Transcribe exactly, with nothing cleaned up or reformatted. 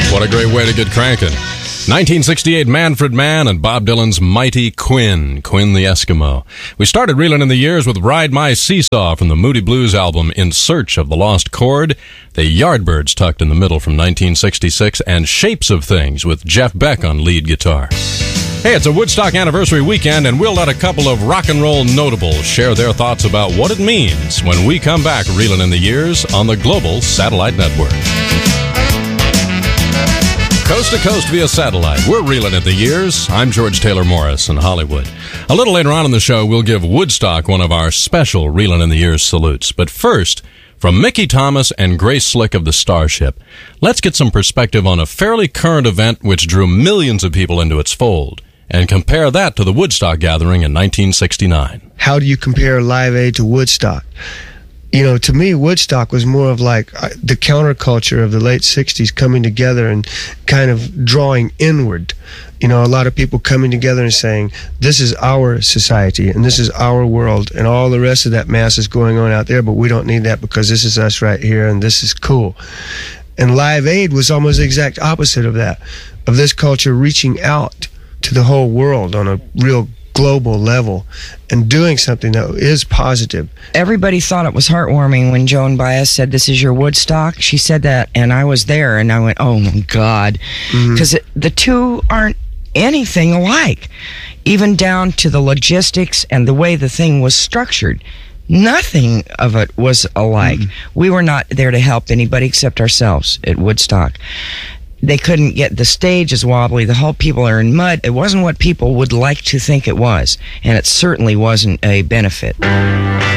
What a great way to get cranking. nineteen sixty-eight, Manfred Mann and Bob Dylan's Mighty Quinn, Quinn the Eskimo. We started reeling in the years with Ride My Seesaw from the Moody Blues album In Search of the Lost Chord, the Yardbirds tucked in the middle from nineteen sixty-six, and Shapes of Things with Jeff Beck on lead guitar. Hey, it's a Woodstock anniversary weekend, and we'll let a couple of rock and roll notables share their thoughts about what it means when we come back reeling in the years on the Global Satellite Network. Coast to coast via satellite, we're reeling in the years. I'm George Taylor Morris in Hollywood. A little later on in the show, we'll give Woodstock one of our special reeling in the years salutes. But first, from Mickey Thomas and Grace Slick of the Starship, let's get some perspective on a fairly current event which drew millions of people into its fold, and compare that to the Woodstock gathering in nineteen sixty-nine. How do you compare Live Aid to Woodstock? You know, to me, Woodstock was more of like uh, the counterculture of the late sixties coming together and kind of drawing inward. You know, a lot of people coming together and saying, this is our society and this is our world, and all the rest of that mess is going on out there, but we don't need that because this is us right here and this is cool. And Live Aid was almost the exact opposite of that, of this culture reaching out to the whole world on a real global level and doing something that is positive. Everybody thought it was heartwarming when Joan Baez said, this is your Woodstock. She said that, and I was there, and I went, oh my God. Because mm-hmm. the two aren't anything alike, even down to the logistics and the way the thing was structured. Nothing of it was alike. Mm-hmm. We were not there to help anybody except ourselves at Woodstock. They couldn't get the stage as wobbly. The whole people are in mud. It wasn't what people would like to think it was, and it certainly wasn't a benefit.